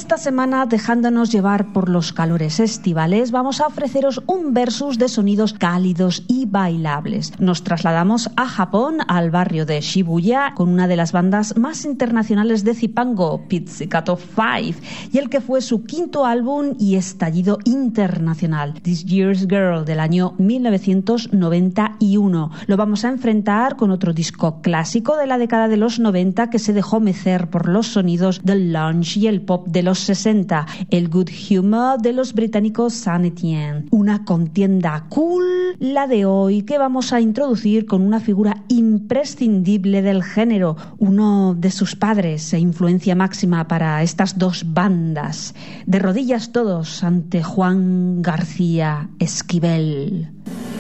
esta semana, dejándonos llevar por los calores estivales, vamos a ofreceros un versus de sonidos cálidos y bailables. Nos trasladamos a Japón, al barrio de Shibuya, con una de las bandas más internacionales de Zipango, Pizzicato 5, y el que fue su quinto álbum y estallido internacional, This Year's Girl, del año 1991. Lo vamos a enfrentar con otro disco clásico de la década de los 90 que se dejó mecer por los sonidos del lounge y el pop de los 60, el Good Humor de los británicos Saint Etienne. Una contienda cool, la de hoy, que vamos a introducir con una figura imprescindible del género, uno de sus padres e influencia máxima para estas dos bandas. De rodillas todos ante Juan García Esquivel.